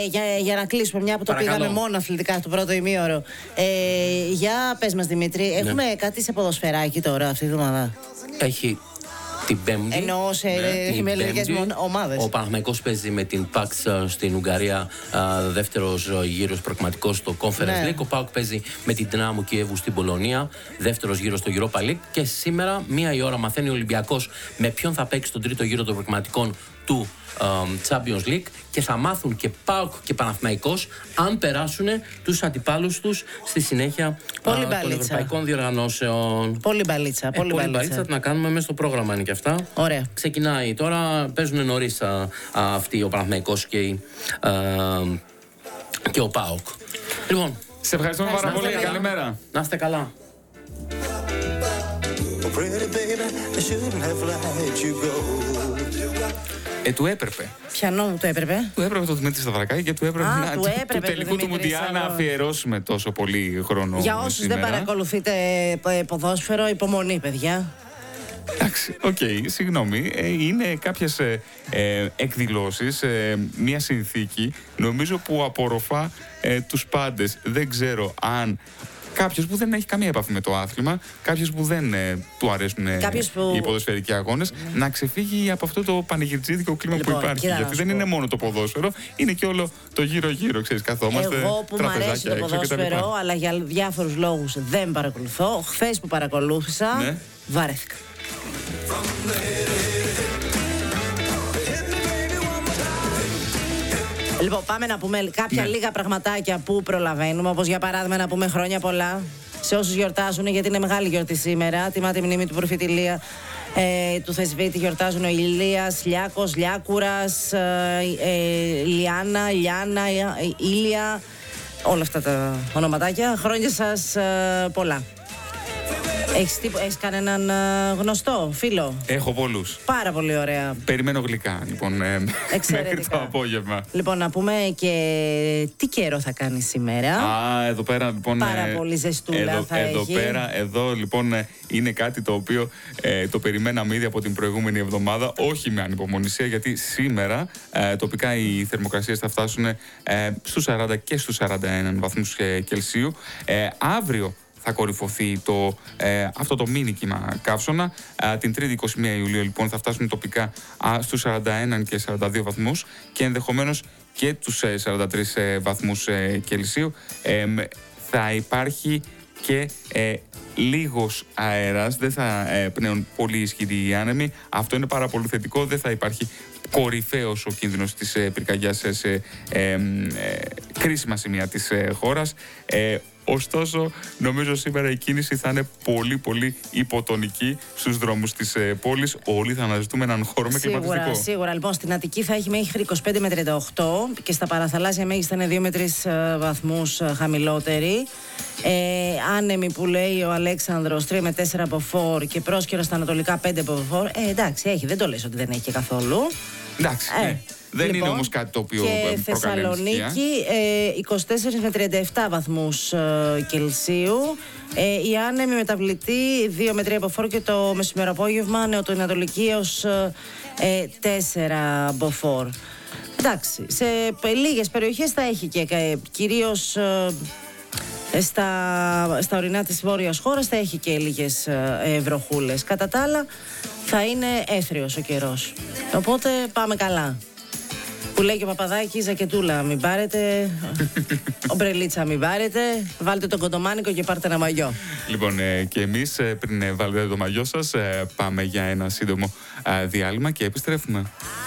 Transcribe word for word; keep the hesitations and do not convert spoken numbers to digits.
για, για να κλείσουμε, μια που το Παρακαλώ. πήγαμε μόνο αθλητικά στο πρώτο ημίωρο. Ε, για πες μας, Δημήτρη, Ναι. έχουμε κάτι σε ποδοσφαιράκι τώρα αυτή τη εβδομάδα? Έχει την Πέμπτη. Εννοώ σε την με ελληνικές Πέμπτη, ομάδες. Ο Παναθηναϊκός παίζει με την Παξ στην Ουγγαρία, δεύτερος γύρος προγραμματικός στο Conference Ναι. League. Ο ΠΑΟΚ παίζει με την Δυνάμο Κιέβου στην Πολωνία, δεύτερος γύρος στο Europa League. Και σήμερα, μία η ώρα, μαθαίνει ο Ολυμπιακός με ποιον θα παίξει στον τρίτο γύρο των προγραμματικών του Champions League, και θα μάθουν και ΠΑΟΚ και Παναθηναϊκός αν περάσουν τους αντιπάλους τους στη συνέχεια Πολύ α, των μπαλίτσα. ευρωπαϊκών διοργανώσεων. Πολύ μπαλίτσα. Ε, Πολύ, πολύ μπαλίτσα. μπαλίτσα, να κάνουμε μέσα στο πρόγραμμα είναι και αυτά. Ωραία. Ξεκινάει τώρα, παίζουν νωρίς α, α, αυτοί ο Παναθηναϊκός και, η, α, και ο ΠΑΟΚ. Λοιπόν, Σε ευχαριστούμε πάρα να είστε πολύ. καλά. Καλημέρα. Να είστε καλά. Pretty baby, I shouldn't have let you go. Ε, του έπρεπε. Πιανό μου το έπρεπε. Του έπρεπε το Δημήτρη Σταυρακάκη και του έπρεπε Α, να, του του, έπρεπε του το τελικού του Δημήτρη Μουντιάλ να Σταυρο- αφιερώσουμε τόσο πολύ χρόνο. Για όσους σήμερα. δεν παρακολουθείτε ε, ποδόσφαιρο, υπομονή, παιδιά. Εντάξει, οκ, συγγνώμη. Ε, είναι κάποιες ε, ε, εκδηλώσεις, ε, μια συνθήκη, νομίζω που απορροφά ε, τους πάντες. Δεν ξέρω αν κάποιος που δεν έχει καμία επαφή με το άθλημα, κάποιος που δεν ε, του αρέσουν ε, Κάποιος που- οι ποδοσφαιρικοί αγώνες, να ξεφύγει από αυτό το πανηγυρτζίδικο κλίμα Λοιπόν, που υπάρχει. κοίτα να Γιατί σου δεν πω. είναι μόνο το ποδόσφαιρο, είναι και όλο το γύρω-γύρω, ξέρεις, καθόμαστε. Εγώ που μου αρέσει τραπεζάκια το έξω κτλ. ποδόσφαιρο, αλλά για διάφορους λόγους δεν παρακολουθώ. Χθες που παρακολούθησα, Ναι. βαρέθηκα. Λοιπόν, πάμε να πούμε κάποια Ναι. λίγα πραγματάκια που προλαβαίνουμε. Όπως για παράδειγμα να πούμε χρόνια πολλά σε όσους γιορτάζουν, γιατί είναι μεγάλη γιορτή σήμερα. Τιμάται η μνήμη του προφήτη Ηλία, ε, του Θεσβήτη. Γιορτάζουν ο Ηλίας, Λιάκος, Λιάκουρας, ε, ε, Λιάννα, Λιάννα, ε, Ήλια. Όλα αυτά τα ονοματάκια. Χρόνια σας ε, πολλά. Έχεις, τύπο- έχεις κανέναν ε, γνωστό, φίλο? Έχω πολλούς. Πάρα πολύ ωραία. Περιμένω γλυκά, λοιπόν, ε, Εξαιρετικά. μέχρι το απόγευμα. Λοιπόν, να πούμε και τι καιρό θα κάνει σήμερα. Α, εδώ πέρα λοιπόν. Πάρα ε, πολύ ζεστούλα εδώ, θα εδώ έχει. πέρα, εδώ λοιπόν ε, είναι κάτι το οποίο ε, το περιμέναμε ήδη από την προηγούμενη εβδομάδα. Όχι με ανυπομονησία, γιατί σήμερα ε, τοπικά οι θερμοκρασίες θα φτάσουν ε, στους σαράντα και στους σαράντα ένα βαθμούς ε, Κελσίου. Ε, αύριο θα κορυφωθεί το, ε, αυτό το μίνι κύμα καύσωνα. Ε, την Τρίτη είκοσι μία Ιουλίου λοιπόν θα φτάσουν τοπικά α, στους σαράντα ένα και σαράντα δύο βαθμούς και ενδεχομένως και τους ε, σαράντα τρεις ε, βαθμούς ε, Κελσίου. Ε, μ, θα υπάρχει και ε, λίγος αέρας, δεν θα ε, πνέουν πολύ ισχυροί άνεμοι. Αυτό είναι πάρα πολύ θετικό, δεν θα υπάρχει κορυφαίος ο κίνδυνος της ε, πυρκαγιάς σε, σε ε, ε, κρίσιμα σημεία της ε, χώρας. Ε, Ωστόσο, νομίζω σήμερα η κίνηση θα είναι πολύ πολύ υποτονική στους δρόμους της ε, πόλης. Όλοι θα αναζητούμε έναν χώρο με Σίγουρα, κλιματιστικό. σίγουρα. Λοιπόν, στην Αττική θα έχει μέχρι είκοσι πέντε με τριάντα οκτώ και στα παραθαλάσσια μέγιστα θα είναι δύο με τρεις ε, βαθμούς ε, χαμηλότερη. Ε, άνεμη που λέει ο Αλέξανδρος τρία με τέσσερα από φορ και πρόσκαιρο στα ανατολικά πέντε από φορ. Ε, εντάξει, έχει, δεν το λες ότι δεν έχει και καθόλου. Εντάξει, Ε, ναι. Δεν λοιπόν, είναι όμως κάτι το οποίο και ε, προκαλεί ανησυχία. Θεσσαλονίκη ε, είκοσι τέσσερα με τριάντα επτά βαθμούς ε, Κελσίου. Ε, η άνεμη μεταβλητή δύο με τρία από φορ και το μεσημεροπόγευμα νεοτοανατολική έως ε, τέσσερα από φορ. Εντάξει, σε λίγες περιοχές θα έχει και ε, κυρίως ε, στα, στα ορεινά της βόρειας χώρας θα έχει και λίγες ε, βροχούλες. Κατά τα άλλα θα είναι έθριος ο καιρός. Οπότε πάμε καλά. Που λέει και ο Παπαδάκης, ζακετούλα μην πάρετε, ομπρελίτσα μην πάρετε, βάλτε τον κοντομάνικο και πάρτε ένα μαγιό. Λοιπόν, ε, και εμείς ε, πριν ε, βάλετε το μαγιό σας, ε, πάμε για ένα σύντομο ε, διάλειμμα και επιστρέφουμε.